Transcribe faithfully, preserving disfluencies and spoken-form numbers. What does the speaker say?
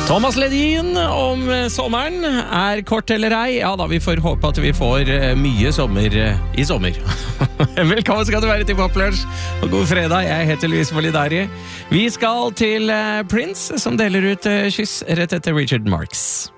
Thomas Ledin om sommeren er kort eller ei. Ja da, vi får håpe at vi får mye sommer i sommer. Velkommen skal du være til Poplunsj, og god fredag. Jeg heter Luis Volidari. Vi skal til Prince, som deler ut kyss rett etter Richard Marx.